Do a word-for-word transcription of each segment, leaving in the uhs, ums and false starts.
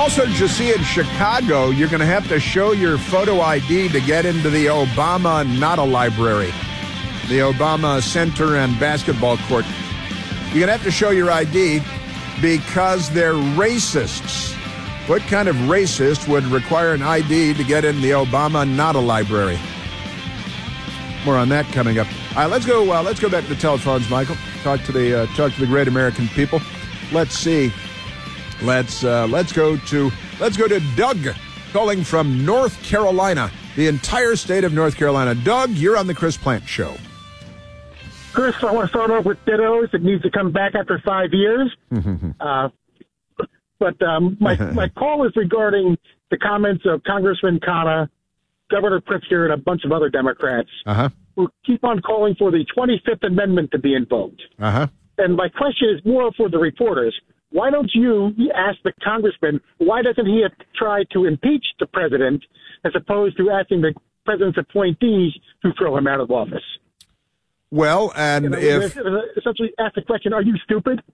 Also, did you see in Chicago, you're going to have to show your photo I D to get into the Obama Nada Library, the Obama Center and basketball court. You're going to have to show your I D because they're racists. What kind of racist would require an I D to get in the Obama Nada Library? More on that coming up. All right, let's go. Uh, let's go back to the telephones, Michael. Talk to the uh, talk to the great American people. Let's see. Let's uh, let's go to let's go to Doug, calling from North Carolina, the entire state of North Carolina. Doug, you're on the Chris Plante Show. Chris, I want to start off with dittos. It needs to come back after five years. uh, but um, my my call is regarding the comments of Congressman Khanna, Governor Pritzker, and a bunch of other Democrats uh-huh. who keep on calling for the twenty-fifth Amendment to be invoked. Uh-huh. And my question is more for the reporters. Why don't you ask the congressman, why doesn't he try to impeach the president as opposed to asking the president's appointees to throw him out of office? Well, and you know, if... essentially ask the question, are you stupid?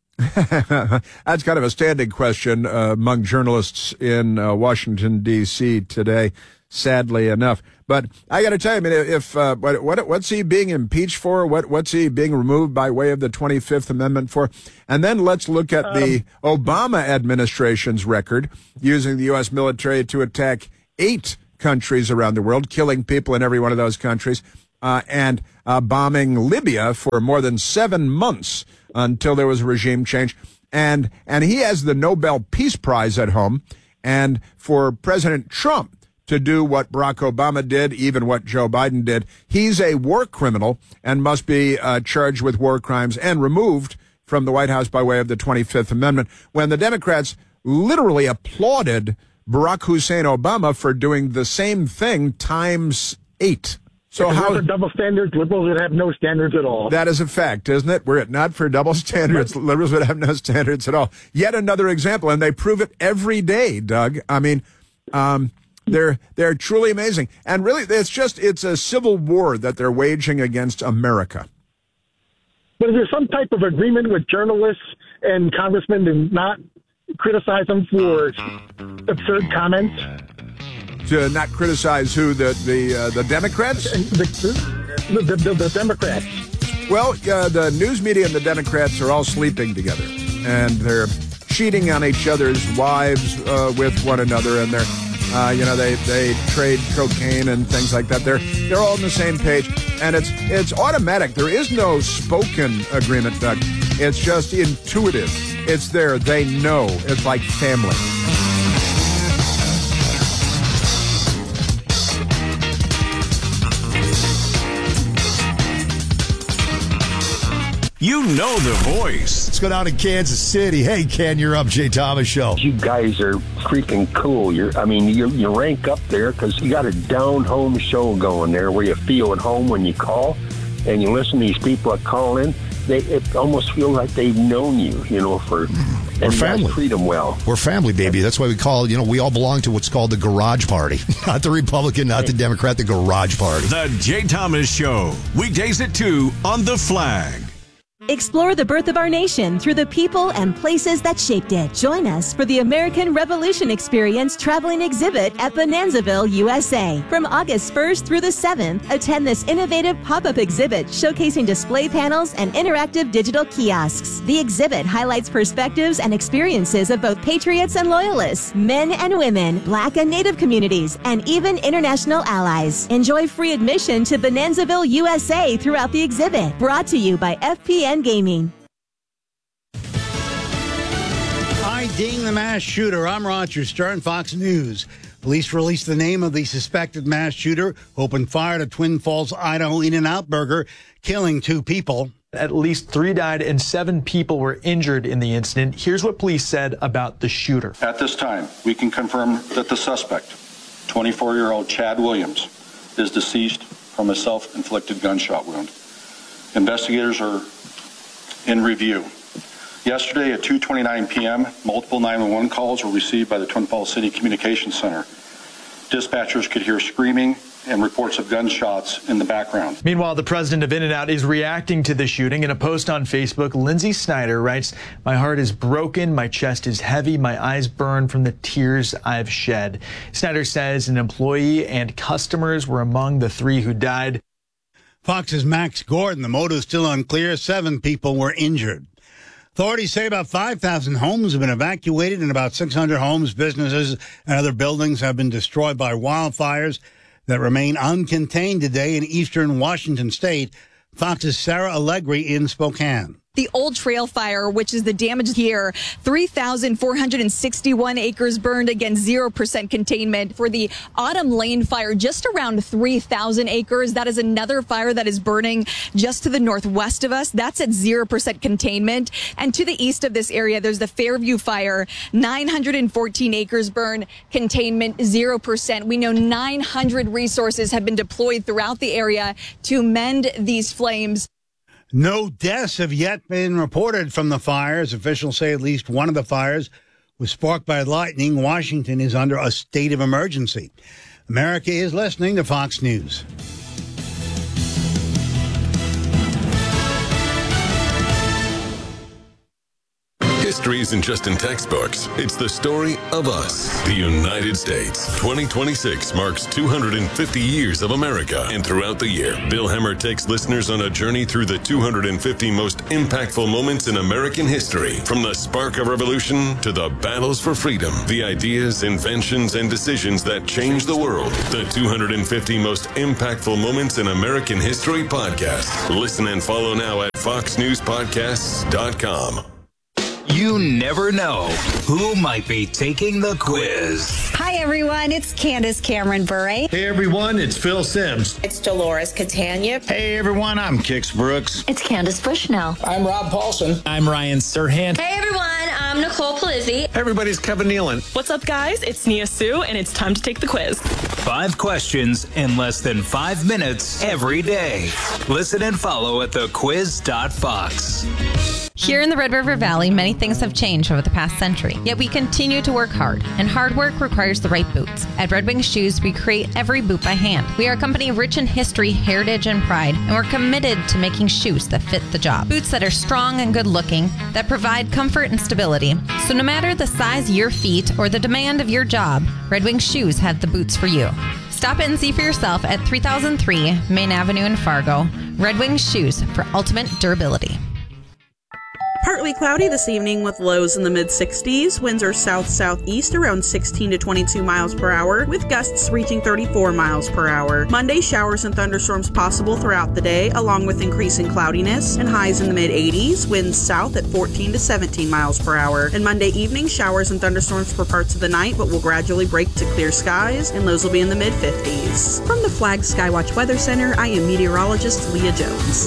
That's kind of a standing question uh, among journalists in uh, Washington, D C today, sadly enough. But I got to tell you, I mean, if uh, what, what what's he being impeached for? What what's he being removed by way of the twenty-fifth Amendment for? And then let's look at um, the Obama administration's record using the U S military to attack eight countries around the world, killing people in every one of those countries, uh, and uh, bombing Libya for more than seven months until there was a regime change. And and he has the Nobel Peace Prize at home. And for President Trump to do what Barack Obama did, even what Joe Biden did, he's a war criminal and must be uh, charged with war crimes and removed from the White House by way of the twenty-fifth Amendment, when the Democrats literally applauded Barack Hussein Obama for doing the same thing times eight. So if how for double standards, liberals would have no standards at all. That is a fact, isn't it? Were it not for double standards, liberals would have no standards at all. Yet another example, and they prove it every day, Doug. I mean, um, they're they're truly amazing. And really, it's just, it's a civil war that they're waging against America. But is there some type of agreement with journalists and congressmen to not criticize them for absurd comments? To not criticize who? The the uh, the Democrats? The, the, the, the Democrats. Well, uh, the news media and the Democrats are all sleeping together, and they're cheating on each other's wives uh, with one another, and they're, uh, you know, they, they trade cocaine and things like that. They're they're all on the same page, and it's it's automatic. There is no spoken agreement, Doug. It's just intuitive. It's there. They know. It's like family. You know the voice. Let's go down to Kansas City. Hey, Ken, you're up, Jay Thomas Show. You guys are freaking cool. You're, I mean, you you rank up there because you got a down-home show going there where you feel at home when you call and you listen to these people that call in. They it almost feel like they've known you, you know, for and We're you family. guys treat them well. We're family, baby. That's why we call, you know, we all belong to what's called the garage party. Not the Republican, not the Democrat, the garage party. The Jay Thomas Show. Weekdays at two on The Flag. Explore the birth of our nation through the people and places that shaped it. Join us for the American Revolution Experience Traveling Exhibit at Bonanzaville, U S A. From August first through the seventh, attend this innovative pop-up exhibit showcasing display panels and interactive digital kiosks. The exhibit highlights perspectives and experiences of both patriots and loyalists, men and women, Black and Native communities, and even international allies. Enjoy free admission to Bonanzaville, U S A throughout the exhibit. Brought to you by F P N Gaming. Hiding the mass shooter. I'm Roger Stern, Fox News. Police released the name of the suspected mass shooter who opened fire at Twin Falls, Idaho In-N-Out Burger, killing two people. At least three died and seven people were injured in the incident. Here's what police said about the shooter. At this time, we can confirm that the suspect, twenty-four-year-old Chad Williams, is deceased from a self-inflicted gunshot wound. Investigators are in review. Yesterday at two twenty-nine p.m., multiple nine one one calls were received by the Twin Falls City Communications Center. Dispatchers could hear screaming and reports of gunshots in the background. Meanwhile, the president of In-N-Out is reacting to the shooting. In a post on Facebook, Lindsay Snyder writes, "My heart is broken, my chest is heavy, my eyes burn from the tears I've shed." Snyder says an employee and customers were among the three who died. Fox's Max Gordon. The motive is still unclear. Seven people were injured. Authorities say about five thousand homes have been evacuated and about six hundred homes, businesses, and other buildings have been destroyed by wildfires that remain uncontained today in eastern Washington state. Fox's Sarah Allegri in Spokane. The Old Trail Fire, which is the damage here, three thousand four hundred sixty-one acres burned, again, zero percent containment. For the Autumn Lane Fire, just around three thousand acres. That is another fire that is burning just to the northwest of us. That's at zero percent containment. And to the east of this area, there's the Fairview Fire, nine hundred fourteen acres burn, containment zero percent. We know nine hundred resources have been deployed throughout the area to mend these flames. No deaths have yet been reported from the fires. Officials say at least one of the fires was sparked by lightning. Washington is under a state of emergency. America is listening to Fox News. History isn't just in textbooks. It's the story of us, the United States. twenty twenty-six marks two hundred fifty years of America. And throughout the year, Bill Hemmer takes listeners on a journey through the two hundred fifty most impactful moments in American history. From the spark of revolution to the battles for freedom, the ideas, inventions, and decisions that changed the world. The two hundred fifty most impactful moments in American history podcast. Listen and follow now at fox news podcasts dot com. You never know who might be taking the quiz. Hi, everyone. It's Candace Cameron Bure. Hey, everyone. It's Phil Sims. It's Dolores Catania. Hey, everyone. I'm Kix Brooks. It's Candace Bushnell. I'm Rob Paulson. I'm Ryan Serhant. Hey, everyone. I'm Nicole Polizzi. Everybody's Kevin Nealon. What's up, guys? It's Nia Sue, and it's time to take the quiz. Five questions in less than five minutes every day. Listen and follow at the quiz dot fox. Here in the Red River Valley, many things have changed over the past century, yet we continue to work hard, and hard work requires the right boots. At Red Wing Shoes, we create every boot by hand. We are a company rich in history, heritage, and pride, and we're committed to making shoes that fit the job. Boots that are strong and good-looking, that provide comfort and stability. So no matter the size of your feet or the demand of your job, Red Wing Shoes have the boots for you. Stop in and see for yourself at three thousand three Main Avenue in Fargo. Red Wing Shoes for ultimate durability. Partly cloudy this evening with lows in the mid sixties. Winds are south-southeast around sixteen to twenty-two miles per hour, with gusts reaching thirty-four miles per hour. Monday, showers and thunderstorms possible throughout the day, along with increasing cloudiness, and highs in the mid eighties. Winds south at fourteen to seventeen miles per hour. And Monday evening, showers and thunderstorms for parts of the night, but will gradually break to clear skies, and lows will be in the mid fifties. From the Flag Skywatch Weather Center, I am meteorologist Leah Jones.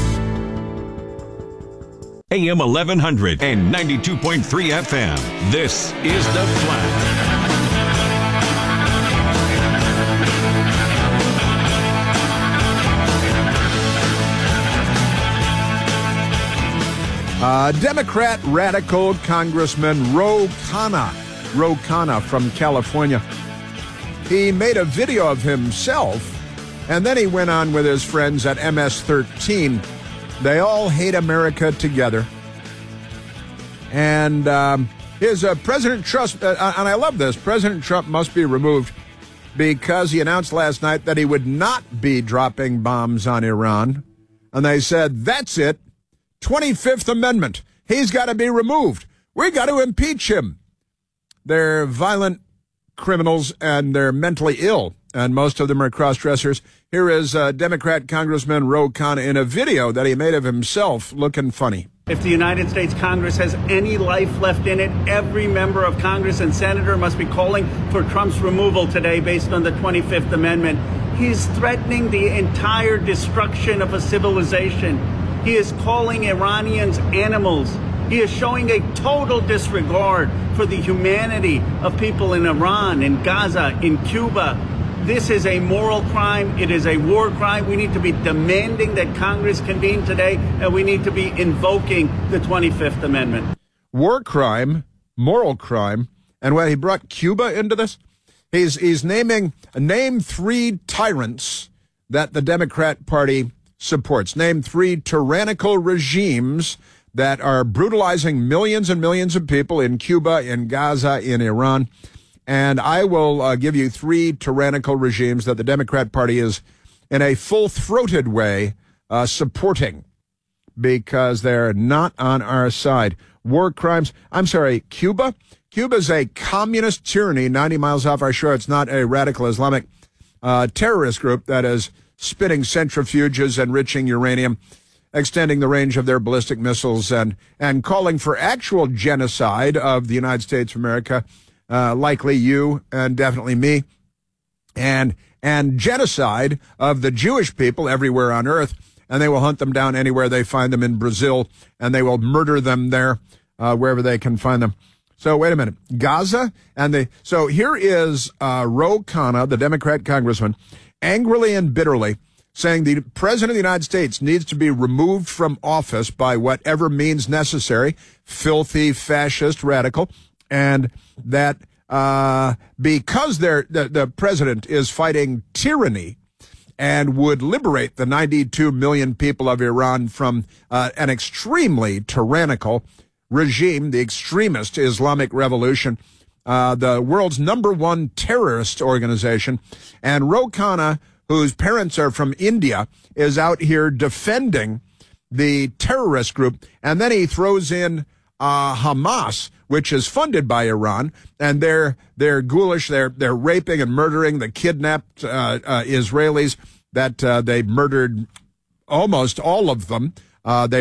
A M eleven hundred and ninety-two point three F M. This is The Flag. Uh, Democrat radical Congressman Ro Khanna, Ro Khanna from California. He made a video of himself, and then he went on with his friends at M S thirteen. They all hate America together. And um, his uh, President Trump, uh, and I love this, President Trump must be removed because he announced last night that he would not be dropping bombs on Iran. And they said, that's it, twenty-fifth Amendment. He's got to be removed. We got to impeach him. They're violent criminals and they're mentally ill, and most of them are cross-dressers. Here is uh, Democrat Congressman Ro Khanna in a video that he made of himself looking funny. If the United States Congress has any life left in it, every member of Congress and senator must be calling for Trump's removal today based on the twenty-fifth Amendment. He is threatening the entire destruction of a civilization. He is calling Iranians animals. He is showing a total disregard for the humanity of people in Iran, in Gaza, in Cuba. This is a moral crime. It is a war crime. We need to be demanding that Congress convene today, and we need to be invoking the twenty-fifth Amendment. War crime, moral crime, and when he brought Cuba into this, He's he's naming name three tyrants that the Democrat Party supports. Name three tyrannical regimes that are brutalizing millions and millions of people in Cuba, in Gaza, in Iran. And I will uh, give you three tyrannical regimes that the Democrat Party is, in a full-throated way, uh, supporting because they're not on our side. War crimes. I'm sorry, Cuba? Cuba's a communist tyranny ninety miles off our shore. It's not a radical Islamic uh, terrorist group that is spitting centrifuges, enriching uranium, extending the range of their ballistic missiles, and, and calling for actual genocide of the United States of America, uh, likely you and definitely me, and and genocide of the Jewish people everywhere on earth, and they will hunt them down anywhere they find them in Brazil, and they will murder them there, uh, wherever they can find them. So wait a minute, Gaza, and the so here is uh, Ro Khanna, the Democrat congressman, angrily and bitterly saying the president of the United States needs to be removed from office by whatever means necessary, filthy, fascist, radical, and that uh, because they're, the, the president is fighting tyranny and would liberate the ninety-two million people of Iran from uh, an extremely tyrannical regime, the extremist Islamic Revolution, uh, the world's number one terrorist organization. And Ro Khanna, whose parents are from India, is out here defending the terrorist group. And then he throws in uh, Hamas, which is funded by Iran, and they're they're ghoulish. They're they're raping and murdering the kidnapped uh, uh, Israelis that uh, they murdered, almost all of them. Uh, they